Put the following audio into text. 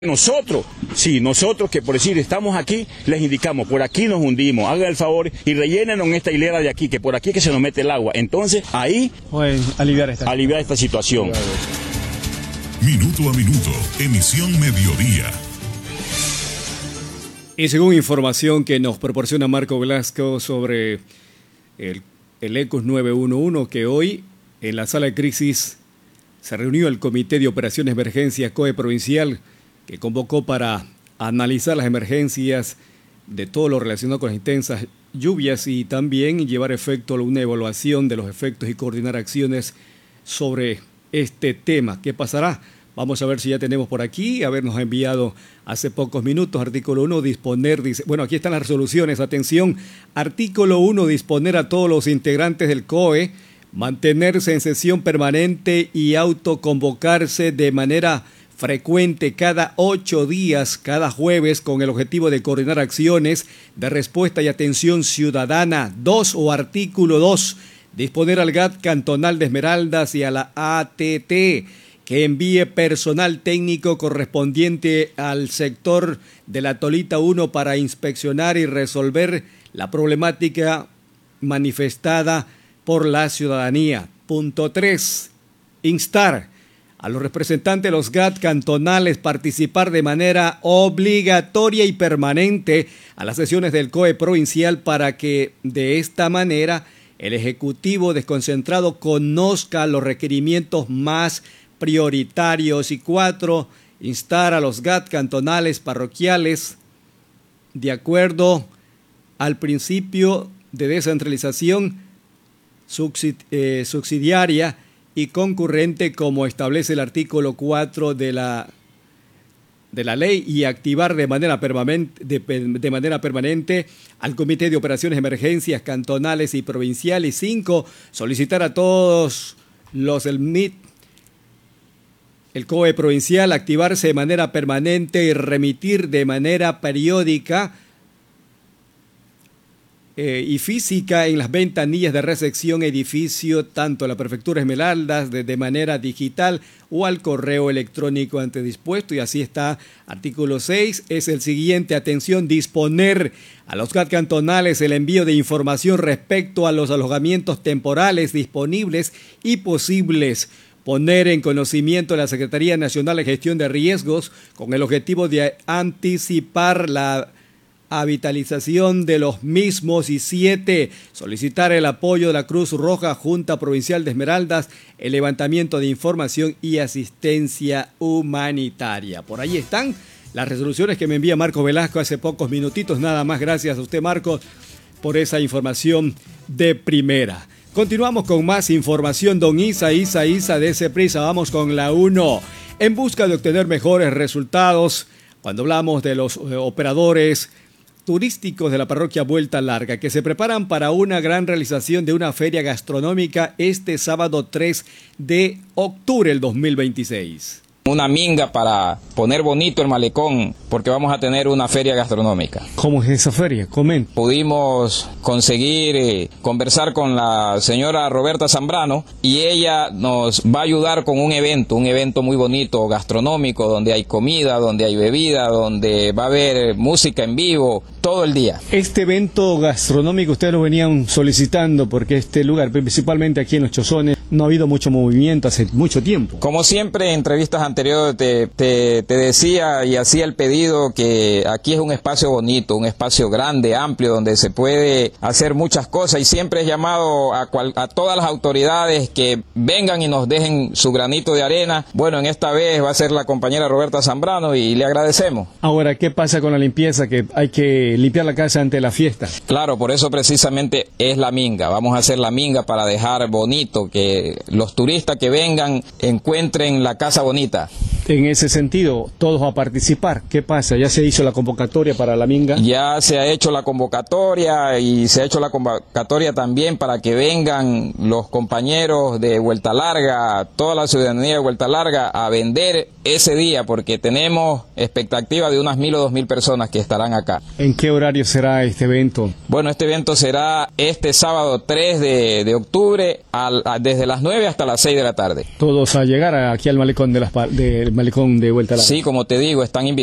Nosotros, sí, nosotros que por decir estamos aquí, les indicamos, por aquí nos hundimos, hagan el favor y rellénenos en esta hilera de aquí, que por aquí es que se nos mete el agua. Entonces, ahí, pueden aliviar esta situación. Minuto a minuto, emisión mediodía. Y según información que nos proporciona Marco Velasco sobre el ECOS 911, que hoy en la sala de crisis se reunió el Comité de Operaciones de Emergencia COE Provincial, que convocó para analizar las emergencias de todo lo relacionado con las intensas lluvias y también llevar a efecto una evaluación de los efectos y coordinar acciones sobre este tema. ¿Qué pasará? Vamos a ver si ya tenemos por aquí, habernos enviado hace pocos minutos, artículo 1, disponer, bueno, aquí están las resoluciones, atención, artículo 1, disponer a todos los integrantes del COE, mantenerse en sesión permanente y autoconvocarse de manera frecuente cada 8 días, cada jueves, con el objetivo de coordinar acciones de respuesta y atención ciudadana. 2 o artículo 2, disponer al GAT cantonal de Esmeraldas y a la ATT que envíe personal técnico correspondiente al sector de la Tolita 1 para inspeccionar y resolver la problemática manifestada por la ciudadanía. Punto 3. Instar a los representantes de los GAT cantonales participar de manera obligatoria y permanente a las sesiones del COE provincial para que de esta manera el Ejecutivo desconcentrado conozca los requerimientos más prioritarios. Y 4, instar a los GAT cantonales parroquiales de acuerdo al principio de descentralización subsidiaria y concurrente como establece el artículo 4 de la ley y activar de manera permanente al Comité de Operaciones de Emergencias cantonales y provinciales. 5, solicitar a todos los del MIT, el COE provincial, activarse de manera permanente y remitir de manera periódica y física en las ventanillas de recepción edificio, tanto a la Prefectura Esmeraldas de manera digital o al correo electrónico antes dispuesto. Y así está. Artículo 6 es el siguiente. Atención, disponer a los GAT cantonales el envío de información respecto a los alojamientos temporales disponibles y posibles. Poner en conocimiento de la Secretaría Nacional de Gestión de Riesgos con el objetivo de anticipar la habitalización de los mismos. Y 7, solicitar el apoyo de la Cruz Roja, Junta Provincial de Esmeraldas, el levantamiento de información y asistencia humanitaria. Por ahí están las resoluciones que me envía Marco Velasco hace pocos minutitos. Nada más, gracias a usted, Marco, por esa información de primera. Continuamos con más información. Don Isa, dése prisa, vamos con la 1. En busca de obtener mejores resultados, cuando hablamos de los operadores turísticos de la parroquia Vuelta Larga, que se preparan para una gran realización de una feria gastronómica este sábado 3 de octubre del 2026. Una minga para poner bonito el malecón, porque vamos a tener una feria gastronómica. ¿Cómo es esa feria? Comenta. Pudimos conseguir conversar con la señora Roberta Zambrano y ella nos va a ayudar con un evento muy bonito gastronómico, donde hay comida, donde hay bebida, donde va a haber música en vivo todo el día. Este evento gastronómico ustedes lo venían solicitando porque este lugar, principalmente aquí en Los Chozones, no ha habido mucho movimiento hace mucho tiempo. Como siempre, en entrevistas anteriores te decía y hacía el pedido que aquí es un espacio bonito, un espacio grande, amplio, donde se puede hacer muchas cosas, y siempre es llamado a todas las autoridades que vengan y nos dejen su granito de arena. Bueno, en esta vez va a ser la compañera Roberta Zambrano y le agradecemos. Ahora, ¿qué pasa con la limpieza? Que hay que limpiar la casa ante la fiesta. Claro, por eso precisamente es la minga. Vamos a hacer la minga para dejar bonito, que los turistas que vengan encuentren la casa bonita. En ese sentido, todos a participar. ¿Qué pasa? ¿Ya se hizo la convocatoria para la minga? Ya se ha hecho la convocatoria y se ha hecho la convocatoria también para que vengan los compañeros de Vuelta Larga, toda la ciudadanía de Vuelta Larga a vender ese día, porque tenemos expectativa de unas 1.000 o 2.000 personas que estarán acá. ¿En qué horario será este evento? Bueno, este evento será este sábado 3 de octubre desde las 9 hasta las 6 de la tarde. Todos a llegar aquí al malecón de malecón de vuelta a la... Sí, como te digo, están invitados.